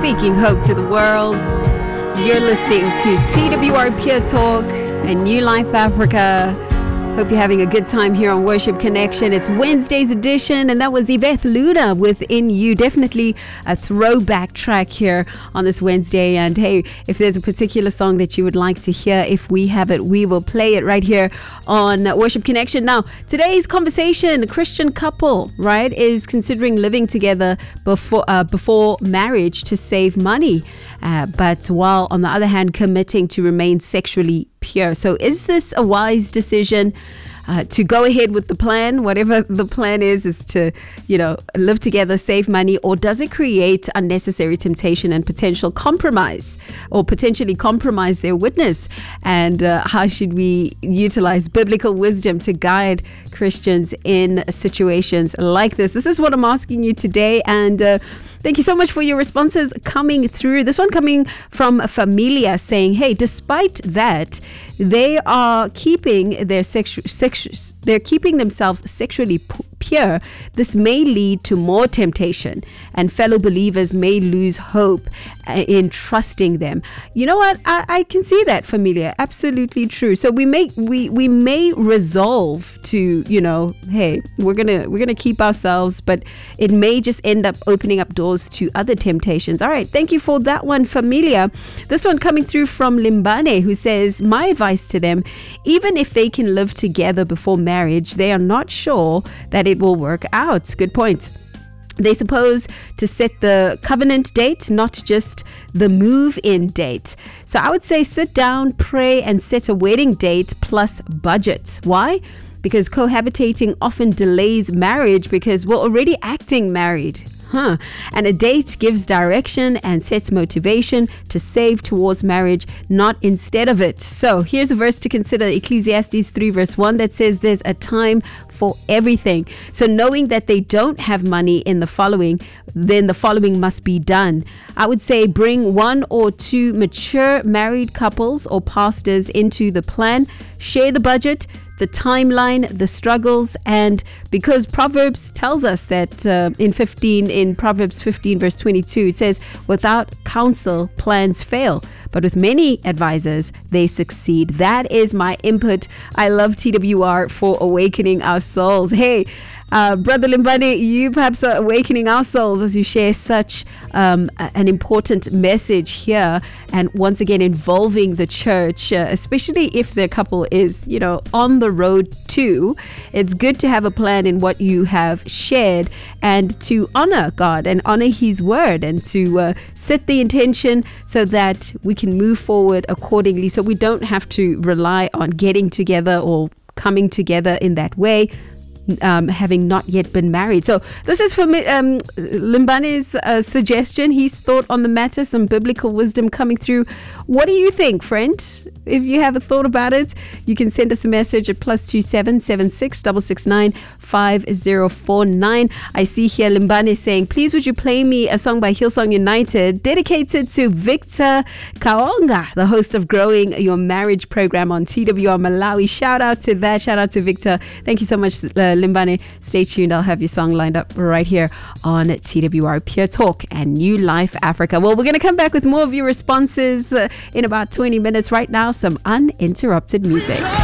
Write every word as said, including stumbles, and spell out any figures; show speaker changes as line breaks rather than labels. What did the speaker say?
Speaking hope to the world. You're listening to T W R Pure Talk and New Life Africa. Hope you're having a good time here on Worship Connection. It's Wednesday's edition, and that was Yvette Luna with In You. Definitely a throwback track here on this Wednesday. And hey, if there's a particular song that you would like to hear, if we have it, we will play it right here on Worship Connection. Now, today's conversation, a Christian couple, right, is considering living together before uh, before marriage to save money. Uh, but while on the other hand committing to remain sexually pure. So is this a wise decision uh, to go ahead with the plan, whatever the plan is, is to, you know, live together, save money, or does it create unnecessary temptation and potential compromise, or potentially compromise their witness? And uh, how should we utilize biblical wisdom to guide Christians in situations like this? This is what I'm asking you today, and uh, thank you so much for your responses coming through. This one coming from Familia saying, hey, despite that, they are keeping their sexu- sex- they're keeping themselves sexually p- pure. This may lead to more temptation, and fellow believers may lose hope in trusting them. You know what? I, I can see that, Familia. Absolutely true. So we may we we may resolve to, you know, hey, we're gonna we're gonna keep ourselves, but it may just end up opening up doors to other temptations. All right, thank you for that one, Familia. This one coming through from Limbane, who says, my advice to them, even if they can live together before marriage, they are not sure that it will work out. Good point. They suppose to set the covenant date, not just the move-in date. So I would say sit down, pray, and set a wedding date plus budget. Why? Because cohabitating often delays marriage because we're already acting married. Huh. And a date gives direction and sets motivation to save towards marriage, not instead of it. So here's a verse to consider, Ecclesiastes three verse one, that says there's a time for everything. So knowing that they don't have money in the following, then the following must be done. I would say bring one or two mature married couples or pastors into the plan, share the budget, the timeline, the struggles, and because Proverbs tells us that uh, in fifteen, in Proverbs fifteen verse twenty-two, it says, without counsel, plans fail, but with many advisors, they succeed. That is my input. I love T W R for awakening our souls. Hey, Uh, Brother Limbane, you perhaps are awakening our souls as you share such um, an important message here, and once again involving the church, uh, especially if the couple is, you know, on the road too. It's good to have a plan in what you have shared and to honor God and honor His word and to uh, set the intention so that we can move forward accordingly, so we don't have to rely on getting together or coming together in that way. Um, having not yet been married. So this is for me, um, Limbane's uh, suggestion, his thought on the matter, some biblical wisdom coming through. What do you think, friend? If you have a thought about it, you can send us a message at plus two seven seven six six six nine five zero four nine. I see here Limbane saying, please would you play me a song by Hillsong United dedicated to Victor Kaonga, the host of Growing Your Marriage program on T W R Malawi. Shout out to that. Shout out to Victor. Thank you so much, uh, Limbane. Stay tuned. I'll have your song lined up right here on T W R Pure Talk and New Life Africa. Well, we're going to come back with more of your responses uh, in about twenty minutes. Right now, some uninterrupted music.